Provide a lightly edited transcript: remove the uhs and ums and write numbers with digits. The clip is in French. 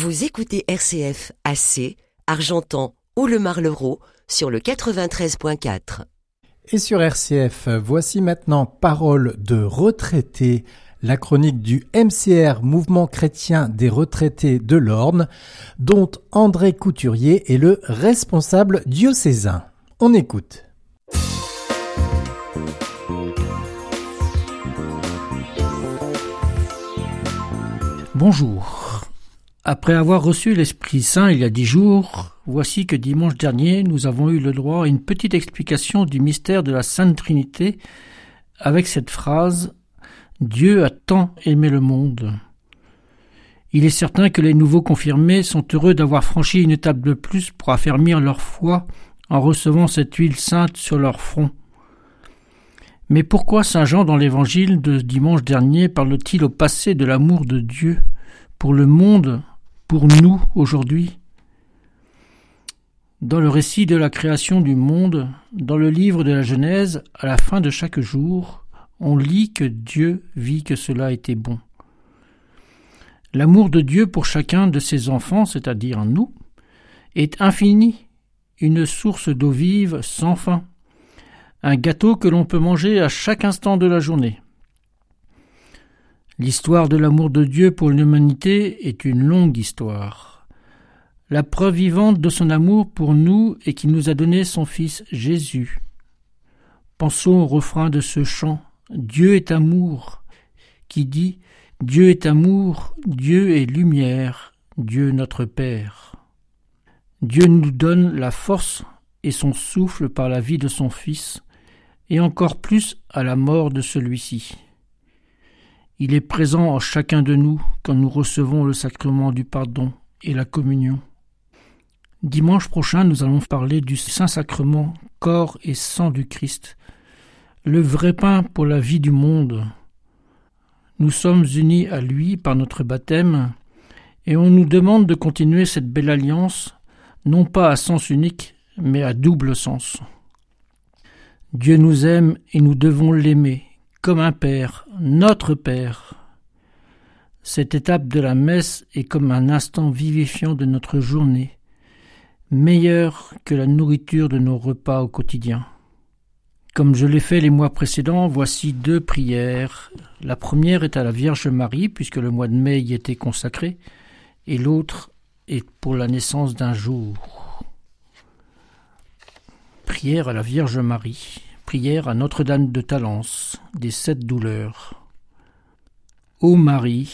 Vous écoutez RCF à Sées, Argentan ou le Marlereau sur le 93.4. Et sur RCF, voici maintenant Parole de retraités, la chronique du MCR, Mouvement chrétien des retraités de l'Orne, dont André Couturier est le responsable diocésain. On écoute. Bonjour. Après avoir reçu l'Esprit Saint il y a 10 jours, voici que dimanche dernier, nous avons eu le droit à une petite explication du mystère de la Sainte Trinité avec cette phrase « Dieu a tant aimé le monde ». Il est certain que les nouveaux confirmés sont heureux d'avoir franchi une étape de plus pour affermir leur foi en recevant cette huile sainte sur leur front. Mais pourquoi Saint Jean dans l'évangile de dimanche dernier parle-t-il au passé de l'amour de Dieu pour le monde, pour nous aujourd'hui? Dans le récit de la création du monde, dans le livre de la Genèse, à la fin de chaque jour, on lit que Dieu vit que cela était bon. L'amour de Dieu pour chacun de ses enfants, c'est-à-dire nous, est infini, une source d'eau vive sans fin. Un gâteau que l'on peut manger à chaque instant de la journée. L'histoire de l'amour de Dieu pour l'humanité est une longue histoire. La preuve vivante de son amour pour nous est qu'il nous a donné son Fils Jésus. Pensons au refrain de ce chant « Dieu est amour » qui dit « Dieu est amour, Dieu est lumière, Dieu notre Père ». Dieu nous donne la force et son souffle par la vie de son Fils, et encore plus à la mort de celui-ci. Il est présent en chacun de nous quand nous recevons le sacrement du pardon et la communion. Dimanche prochain, nous allons parler du Saint-Sacrement, corps et sang du Christ, le vrai pain pour la vie du monde. Nous sommes unis à lui par notre baptême et on nous demande de continuer cette belle alliance, non pas à sens unique, mais à double sens. Dieu nous aime et nous devons l'aimer, comme un Père, notre Père. Cette étape de la messe est comme un instant vivifiant de notre journée, meilleur que la nourriture de nos repas au quotidien. Comme je l'ai fait les mois précédents, voici 2 prières. La première est à la Vierge Marie, puisque le mois de mai y était consacré, et l'autre est pour la naissance d'un jour. Prière à la Vierge Marie, prière à Notre-Dame de Talence, des 7 douleurs. Ô Marie,